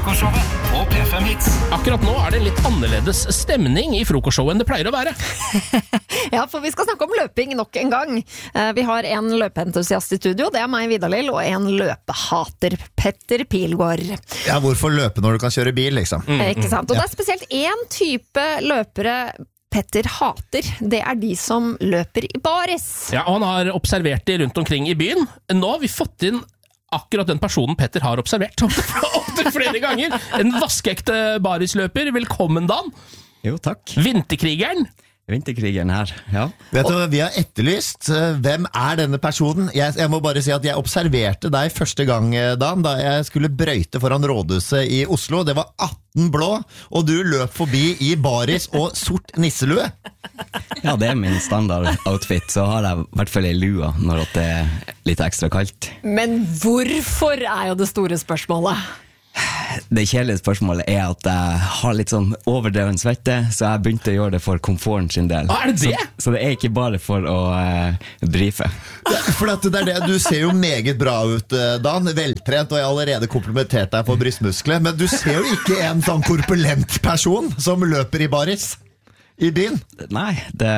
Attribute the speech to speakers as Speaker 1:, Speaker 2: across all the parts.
Speaker 1: Frokostshowet på P5 Hits.
Speaker 2: Akkurat nå det litt annerledes stemning I frokostshowet enn det pleier å være.
Speaker 3: Ja, for vi skal snakke om løping nok en gang. Vi har en løpeentusiast I studio, det meg, Vidar Lill, og en løpehater, Petter Pilgaard.
Speaker 4: Ja, hvorfor løpe når du kan kjøre bil, liksom?
Speaker 3: Ikke sant? Og det spesielt en type løpere Petter hater, det de som løper I baris.
Speaker 2: Ja, og han har observert de rundt omkring I byen. Nå har vi fått inn akkurat den personen Petter har observert opptil flere ganger. En vaskeekte barisløper. Velkommen, Dan.
Speaker 5: Jo, takk.
Speaker 2: Vinterkrigeren.
Speaker 5: Vinterkrigeren her, ja.
Speaker 4: Vet du, vi har etterlyst hvem denne personen. Jeg må bare si at jeg observerte deg første gang, Dan, da jeg skulle brøyte foran rådhuset I Oslo. Det var 18 blå, og du løp forbi I baris og sort nisselue.
Speaker 5: Ja, det min standard outfit. Så har jeg I hvert fall en lua når det litt ekstra kaldt.
Speaker 3: Men hvorfor jo det store spørsmålet?
Speaker 5: Det kjedelige spørsmålet at jeg har litt sånn overdreven svette, så jeg begynte å gjøre det for komforten sin del.
Speaker 2: Det det?
Speaker 5: Så det ikke bare for å brife.
Speaker 4: For at det det, du ser jo meget bra ut, Dan, veltrent, og jeg har allerede komplimentert deg for brystmuskler, men du ser jo ikke en sånn korpulent person som løper I baris I byen.
Speaker 5: Nei,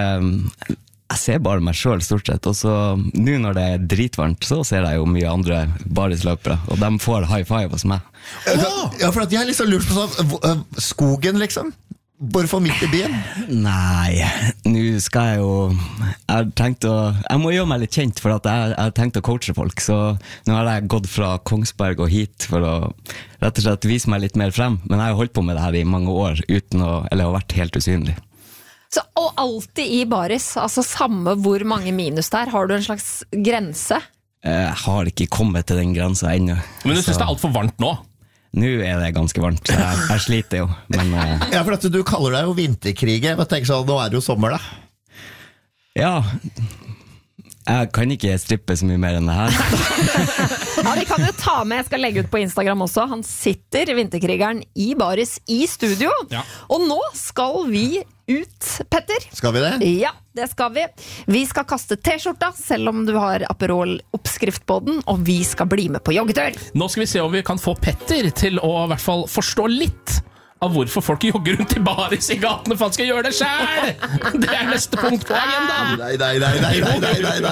Speaker 5: jeg ser bare meg selv stort sett, og så nå når det dritvarmt, så ser jeg jo mye andre barisløpere, og de får high five hos meg.
Speaker 4: Ja, for at jeg har liksom lurt på sånn, skogen liksom, bare for midt I byen.
Speaker 5: Nei, nå skal jeg jo, jeg må gjøre meg litt kjent, for at jeg har tenkt å coache folk, så nå har jeg gått fra Kongsberg og hit for å rett og slett vise meg litt mer frem, men jeg har holdt på med det her I mange år, uten eller har vært helt usynlig.
Speaker 3: Så, og alltid I baris, altså samme hvor mange minus der, har du en slags grense?
Speaker 5: Jeg har ikke kommet til den grensen ennå.
Speaker 2: Men du synes det alt for varmt nå?
Speaker 5: Nå det ganske varmt, så jeg sliter jo. Men,
Speaker 4: Ja, for at du kaller deg jo vinterkriger. Jeg tenker sånn, nå det jo sommer da.
Speaker 5: ja, jeg kan ikke strippe så mye mer enn det her.
Speaker 3: Ja, vi kan jo ta med, jeg skal legge ut på Instagram også, han sitter, vinterkrigeren, I baris, I studio.
Speaker 2: Ja.
Speaker 3: Og nå skal vi ut, Petter.
Speaker 4: Skal vi det?
Speaker 3: Ja, det skal vi. Vi skal kaste T-skjorta, selv om du har Aperol-oppskrift på den, og vi skal bli med på joggetør.
Speaker 2: Nå skal vi se om vi kan få Petter til å I hvert fall forstå litt av hvorfor folk jogger rundt I baris I gatene, for han skal gjøre det selv. Det neste punkt på agendaen.
Speaker 4: Nei.